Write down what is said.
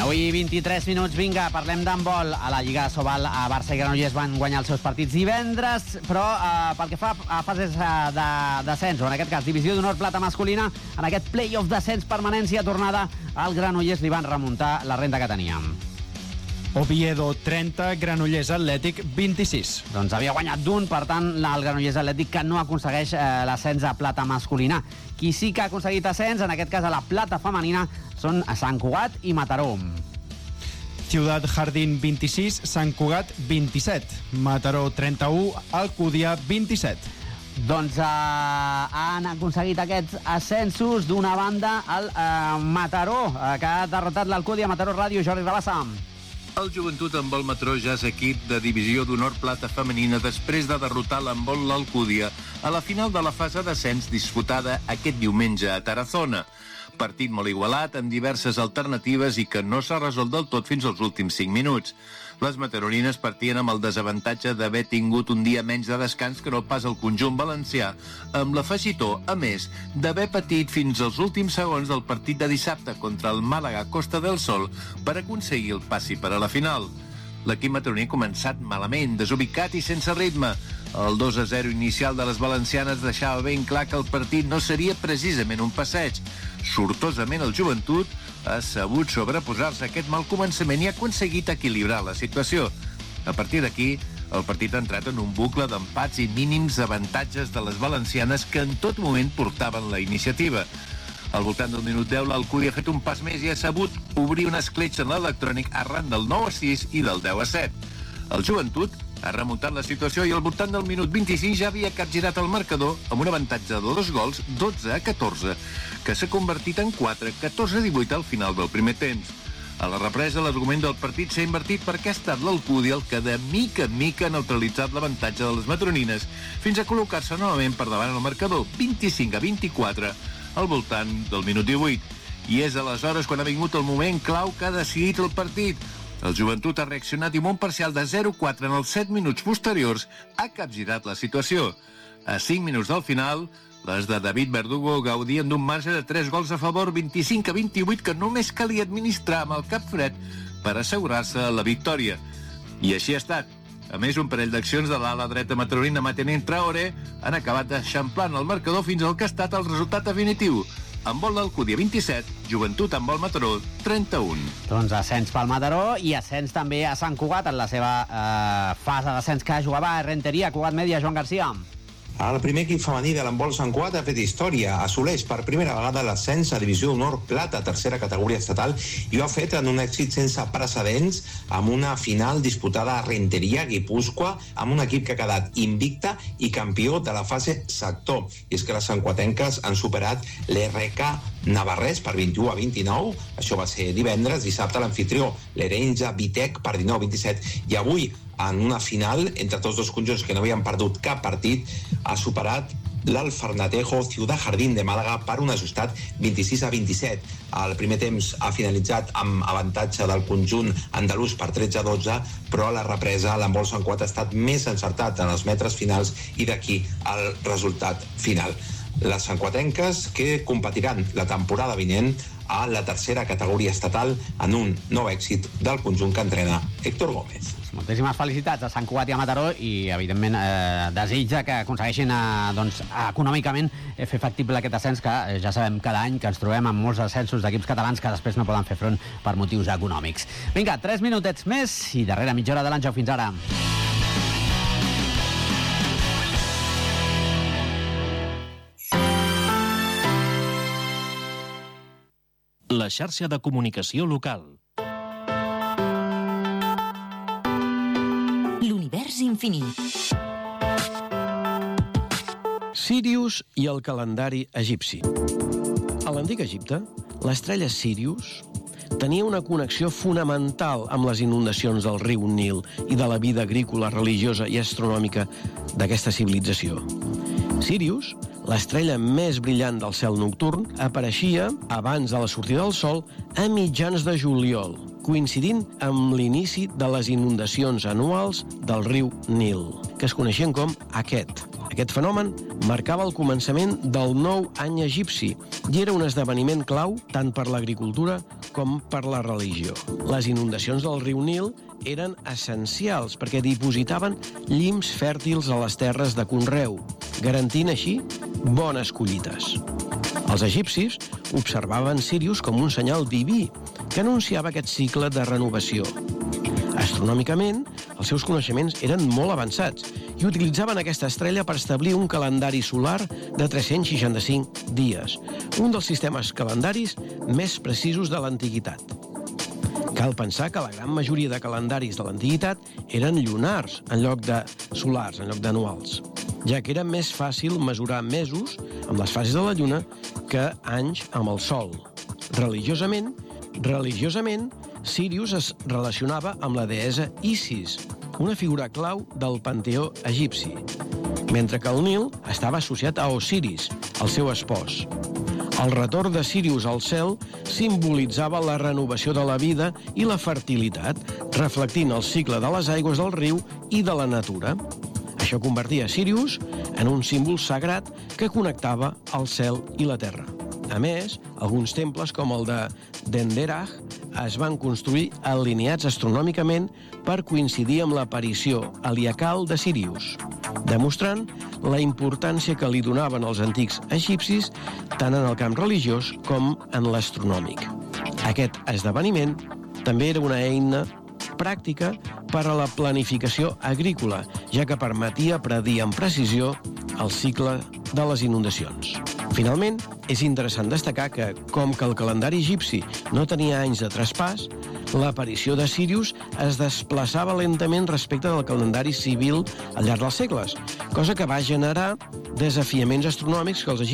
Avui 23 minuts, vinga, parlem d'handbol. A la Lliga Sobal, a Barça i Granollers van guanyar els seus partits divendres, però pel que fa a fases de descens, o en aquest cas divisió d'honor plata masculina, en aquest play-off descens permanència tornada, al Granollers li van remuntar la renda que teníem. Oviedo 30, Granollers Atlètic 26. Doncs havia guanyat d'un, per tant, el Granollers Atlètic, que no aconsegueix l'ascens a plata masculina. Qui sí que ha aconseguit ascens, en aquest cas a la plata femenina, són Sant Cugat i Mataró. Ciutat Jardín 26, Sant Cugat 27, Mataró 31, Alcúdia 27. Doncs han aconseguit aquests ascensos. D'una banda el Mataró, que ha derrotat l'Alcúdia. Mataró Ràdio, Jordi Rabassa. El Joventut Handbol Mataró ja és equip de divisió d'honor plata femenina després de derrotar l'handbol l'Alcúdia a la final de la fase d'ascens disputada aquest diumenge a Tarazona. Partit molt igualat, amb diverses alternatives i que no s'ha resolt del tot fins als últims 5 minuts. Les mataronines partien amb el desavantatge d'haver tingut un dia menys de descans que no pas el conjunt valencià, amb l'afegitó, a més, d'haver patit fins als últims segons del partit de dissabte contra el Màlaga Costa del Sol per aconseguir el passi per a la final. L'equip mataroní ha començat malament, desubicat i sense ritme. El 2-0 inicial de les valencianes deixava ben clar que el partit no seria precisament un passeig. Sortosament el Joventut ha sabut sobreposar-se a aquest mal començament i ha aconseguit equilibrar la situació. A partir d'aquí, el partit ha entrat en un bucle d'empats i mínims avantatges de les valencianes que en tot moment portaven la iniciativa. Al voltant del minut 10, l'Alcúdia ha fet un pas més i ha sabut obrir una escletxa en l'electrònic arran del 9-6 i del 10-7. El Joventut ha remuntat la situació i al voltant del minut 25 ja havia capgirat el marcador amb un avantatge de 2 gols, 12-14, que s'ha convertit en 4, 14-18 al final del primer temps. A la represa, l'argument del partit s'ha invertit perquè ha estat l'Alcúdia el que de mica en mica ha neutralitzat l'avantatge de les matronines fins a col·locar-se novament per davant el marcador, 25-24, al voltant del minut 18. I és aleshores quan ha vingut el moment clau que ha decidit el partit. El Joventut ha reaccionat i amb un parcial de 0-4 en els 7 minuts posteriors ha capgirat la situació. A 5 minuts del final, les de David Verdugo gaudien d'un marge de 3 gols a favor, 25-28, que només calia administrar amb el cap fred per assegurar-se la victòria. I així ha estat. A més, un parell d'accions de l'ala dreta mataronina Matenent Traoré han acabat eixamplant el marcador fins al que ha estat el resultat definitiu. Handbol l'Alcúdia 27, Joventut Handbol Mataró 31. Doncs ascens pel Mataró i ascens també a Sant Cugat en la seva fase d'ascens que jugava a Renteria. Cugat Mèdia, Joan Garcia. El primer equip femení de l'handbol Sant Cugat ha fet història. Assoleix per primera vegada l'ascens a divisió d'honor plata, tercera categoria estatal, i ho ha fet en un èxit sense precedents amb una final disputada a Renteria, Guipúscoa, amb un equip que ha quedat invicta i campió de la fase sector. I és que les santcuatenques han superat l'RK Navarrés per 21-29, això va ser divendres. Dissabte l'anfitrió, l'Erenja Vitec, per 19-27, i avui en una final entre tots dos conjunts que no havien perdut cap partit, ha superat l'Alfarnatejo Ciutat Jardín de Màlaga per un ajustat 26-27. El primer temps ha finalitzat amb avantatge del conjunt andalús per 13-12, però a la represa l'handbol Sant Cugat ha estat més encertat en els metres finals i d'aquí el resultat final. Les santcuatenques que competiran la temporada vinent a la tercera categoria estatal en un nou èxit del conjunt que entrena Héctor Gómez. Moltíssimes felicitats a Sant Cugat i a Mataró i, evidentment, desitja que aconsegueixin econòmicament fer factible aquest ascens que ja sabem cada any que ens trobem amb molts ascensos d'equips catalans que després no poden fer front per motius econòmics. Vinga, 3 minutets més i darrere mitja hora de l'Àngel. Fins ara. La xarxa de comunicació local. L'univers infinit. Sírius i el calendari egipci. A l'antic Egipte, l'estrella Sírius tenia una connexió fonamental amb les inundacions del riu Nil i de la vida agrícola, religiosa i astronòmica d'aquesta civilització. Sírius, l'estrella més brillant del cel nocturn, apareixia abans de la sortida del sol a mitjans de juliol, coincidint amb l'inici de les inundacions anuals del riu Nil, que es coneixien com Aquest. Aquest fenomen marcava el començament del nou any egipci i era un esdeveniment clau tant per l'agricultura com per la religió. Les inundacions del riu Nil eren essencials perquè dipositaven llims fèrtils a les terres de conreu, garantint així bones collites. Els egipcis observaven Sírius com un senyal diví que anunciava aquest cicle de renovació. Astronòmicament, els seus coneixements eren molt avançats i utilitzaven aquesta estrella per establir un calendari solar de 365 dies, un dels sistemes calendaris més precisos de l'antiguitat. Cal pensar que la gran majoria de calendaris de l'antiguitat eren lunars en lloc de solars, en lloc d'anuals, ja que era més fàcil mesurar mesos amb les fases de la Lluna que anys amb el Sol. Religiosament, Sírius es relacionava amb la deessa Isis, una figura clau del panteó egipci, mentre que el Nil estava associat a Osiris, el seu espòs. El retorn de Sírius al cel simbolitzava la renovació de la vida i la fertilitat, reflectint el cicle de les aigües del riu i de la natura. Això convertia Sírius en un símbol sagrat que connectava el cel i la terra. A més, alguns temples, com el de Denderah, es van construir alineats astronòmicament per coincidir amb l'aparició heliacal de Sírius, demostrant la importància que li donaven els antics egipcis tant en el camp religiós com en l'astronòmic. Aquest esdeveniment també era una eina pràctica per a la planificació agrícola, ja que permetia predir amb precisió el cicle de les inundacions. Finalment, és interessant destacar que, com que el calendari egipci no tenia anys de traspàs, l'aparició de Sírius es desplaçava lentament respecte del calendari civil al llarg dels segles, cosa que va generar desafiaments astronòmics que els egipcis